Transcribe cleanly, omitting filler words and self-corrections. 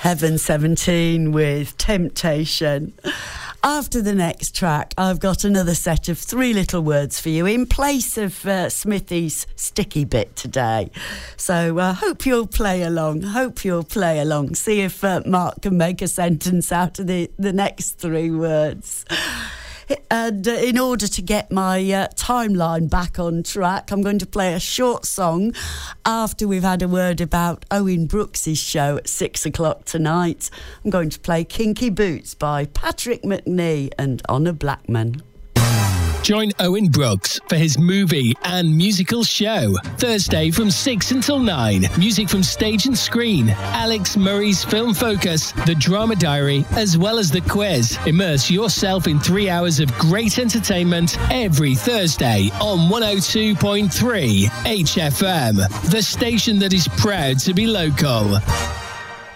Heaven 17 with Temptation. After the next track, I've got another set of three little words for you in place of Smithy's sticky bit today. So hope you'll play along. See if Mark can make a sentence out of the next three words. And in order to get my timeline back on track, I'm going to play a short song after we've had a word about Owen Brooks' show at 6 o'clock tonight. I'm going to play Kinky Boots by Patrick McNee and Honor Blackman. Join Owen Brooks for his movie and musical show. Thursday from 6 until 9. Music from stage and screen. Alex Murray's Film Focus, The Drama Diary, as well as the quiz. Immerse yourself in 3 hours of great entertainment every Thursday on 102.3 HFM. The station that is proud to be local.